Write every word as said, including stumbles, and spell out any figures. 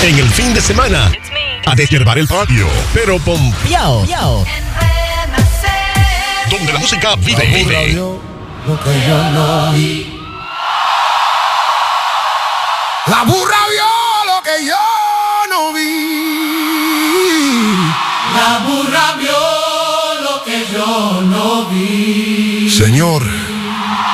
en el fin de semana a deshiervar el patio, pero pompeado. Yo. Donde la música vive, vive. Lo que yo no vi. La burra vio lo que yo no vi. La burra vio lo que yo no vi. Señor,